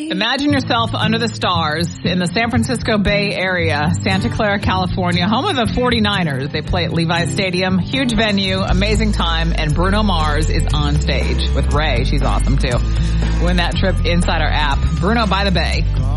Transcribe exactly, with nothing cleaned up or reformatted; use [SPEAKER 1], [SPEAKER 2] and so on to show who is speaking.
[SPEAKER 1] Imagine yourself under the stars in the San Francisco Bay Area, Santa Clara, California, home of the forty-niners. They play at Levi's Stadium. Huge venue, amazing time, and Bruno Mars is on stage with Ray. She's awesome, too. Win that trip inside our app. Bruno by the Bay.